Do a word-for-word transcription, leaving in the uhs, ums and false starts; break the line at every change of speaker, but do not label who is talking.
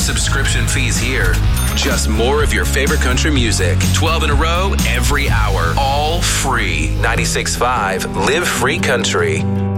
subscription fees here. Just more of your favorite country music. twelve in a row, every hour. All free. ninety-six point five Live Free Country.